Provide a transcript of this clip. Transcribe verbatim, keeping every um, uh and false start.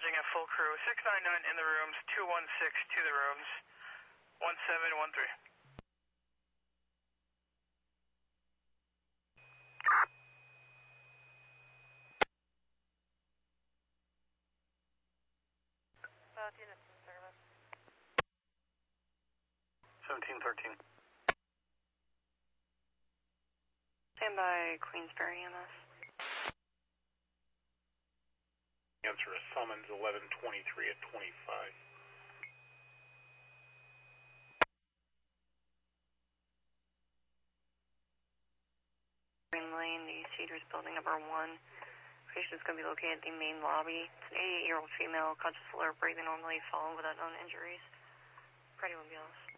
acknowledging at full crew. six nine nine in the rooms, two one six to the rooms, one seven one three. South units in service. seventeen thirteen. Stand by Queensbury E M S. Answer is summons eleven twenty-three at twenty-five. Green Lane, the Cedars building number one. Patient is going to be located at the main lobby. It's an eighty-eight-year-old female, conscious, alert, breathing normally, fallen without known injuries. Ready when be honest.